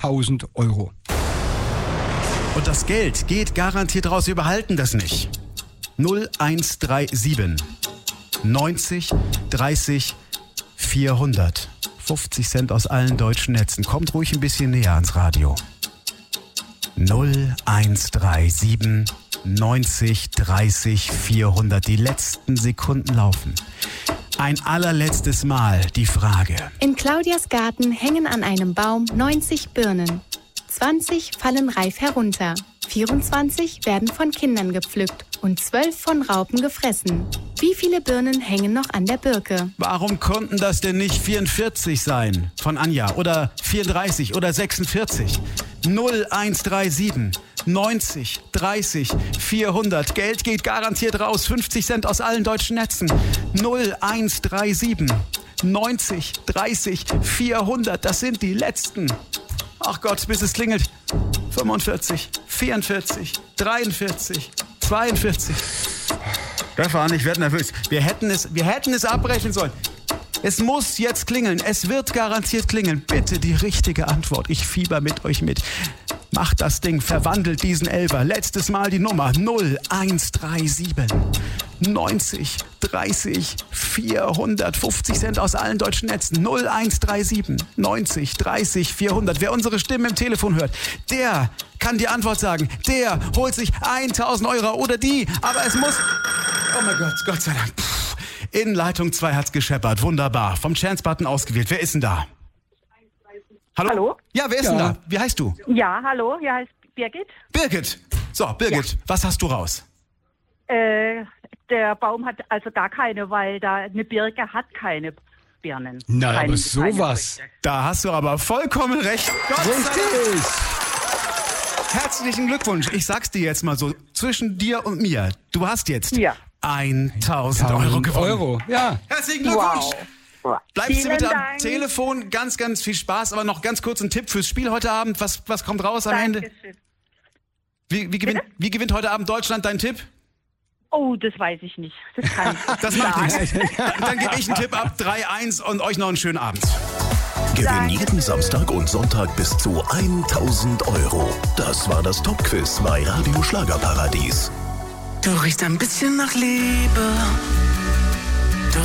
1000 Euro. Und das Geld geht garantiert raus. Wir behalten das nicht. 0137 90 30 400. 50 Cent aus allen deutschen Netzen. Kommt ruhig ein bisschen näher ans Radio. 0137 90 30 400. Die letzten Sekunden laufen. Ein allerletztes Mal die Frage. In Claudias Garten hängen an einem Baum 90 Birnen. 20 fallen reif herunter. 24 werden von Kindern gepflückt und 12 von Raupen gefressen. Wie viele Birnen hängen noch an der Birke? Warum konnten das denn nicht 44 sein von Anja oder 34 oder 46? 0137 90 30 400. Geld geht garantiert raus. 50 Cent aus allen deutschen Netzen. 0137 90 30 400. Das sind die letzten. Ach Gott, bis es klingelt. 45, 44, 43, 42. Stefan, ich werde nervös. Wir hätten es abbrechen sollen. Es muss jetzt klingeln. Es wird garantiert klingeln. Bitte die richtige Antwort. Ich fieber mit euch mit. Macht das Ding, verwandelt diesen Elfer. Letztes Mal die Nummer 0137 90 30 400. 50 Cent aus allen deutschen Netzen. 0137 90 30 400. Wer unsere Stimmen im Telefon hört, der kann die Antwort sagen. Der holt sich 1000 Euro oder die. Aber es muss... Oh mein Gott, Gott sei Dank. In Leitung 2 hat's gescheppert. Wunderbar. Vom Chance-Button ausgewählt. Wer ist denn da? Hallo? Ja, wer ist denn da? Wie heißt du? Ja, hallo, hier heißt Birgit. Birgit. So, Birgit, was hast du raus? Der Baum hat also gar keine, weil da eine Birke hat keine Birnen. Na, keine, aber sowas. Da hast du aber vollkommen recht. Gott sei Dank. Richtig. Herzlichen Glückwunsch. Ich sag's dir jetzt mal so, zwischen dir und mir. Du hast jetzt 1000 Euro gewonnen. Ja. Herzlichen Glückwunsch. Wow. Bleibst du bitte am Dank. Telefon. Ganz, ganz viel Spaß. Aber noch ganz kurz ein Tipp fürs Spiel heute Abend. Was kommt raus am Ende? Wie gewinnt heute Abend Deutschland? Dein Tipp? Oh, das weiß ich nicht. Das kann ich Das macht nichts. Dann gebe ich einen Tipp ab. 3-1 und euch noch einen schönen Abend. Gewinn jeden Samstag und Sonntag bis zu 1000 Euro. Das war das Top-Quiz bei Radio Schlagerparadies. Du riechst ein bisschen nach Liebe.